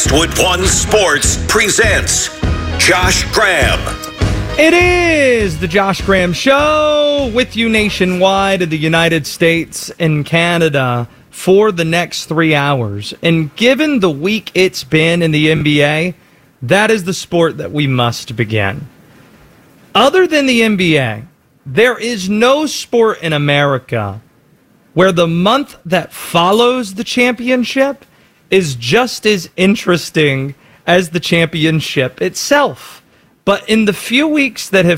Westwood One Sports presents Josh Graham. It is the Josh Graham Show with you nationwide in the United States and Canada for the next 3 hours. And given the week it's been in the NBA, that is the sport that we must begin. Other than the NBA, there is no sport in America where the month that follows the championship is just as interesting as the championship itself. But in the few weeks that have